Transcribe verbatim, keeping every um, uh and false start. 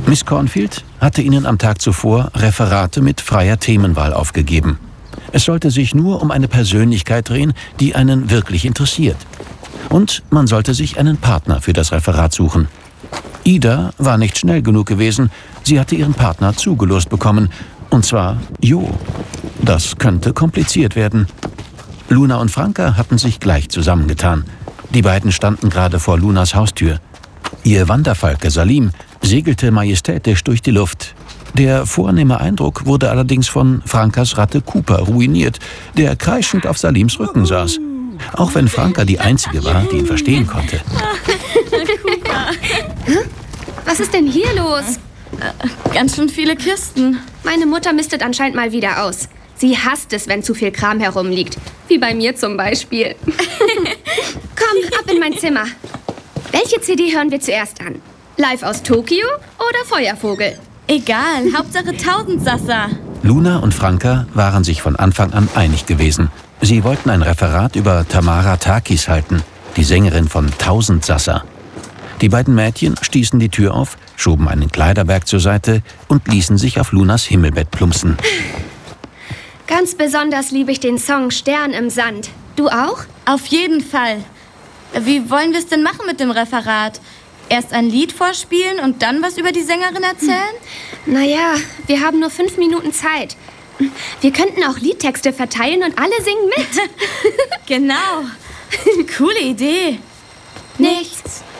Miss Cornfield hatte ihnen am Tag zuvor Referate mit freier Themenwahl aufgegeben. Es sollte sich nur um eine Persönlichkeit drehen, die einen wirklich interessiert. Und man sollte sich einen Partner für das Referat suchen. Ida war nicht schnell genug gewesen. Sie hatte ihren Partner zugelost bekommen. Und zwar Jo. Das könnte kompliziert werden. Luna und Franka hatten sich gleich zusammengetan. Die beiden standen gerade vor Lunas Haustür. Ihr Wanderfalke Salim segelte majestätisch durch die Luft. Der vornehme Eindruck wurde allerdings von Frankas Ratte Cooper ruiniert, der kreischend auf Salims Rücken saß. Auch wenn Franka die Einzige war, die ihn verstehen konnte. Was ist denn hier los? Äh, ganz schön viele Kisten. Meine Mutter mistet anscheinend mal wieder aus. Sie hasst es, wenn zu viel Kram herumliegt. Wie bei mir zum Beispiel. Komm, ab in mein Zimmer. Welche C D hören wir zuerst an? Live aus Tokio oder Feuervogel? Egal, Hauptsache Tausendsassa. Luna und Franka waren sich von Anfang an einig gewesen. Sie wollten ein Referat über Tamara Takis halten, die Sängerin von Tausendsassa. Die beiden Mädchen stießen die Tür auf, schoben einen Kleiderberg zur Seite und ließen sich auf Lunas Himmelbett plumpsen. Ganz besonders liebe ich den Song Stern im Sand. Du auch? Auf jeden Fall. Wie wollen wir es denn machen mit dem Referat? Erst ein Lied vorspielen und dann was über die Sängerin erzählen? Naja, wir haben nur fünf Minuten Zeit. Wir könnten auch Liedtexte verteilen und alle singen mit. Genau. Coole Idee. Nichts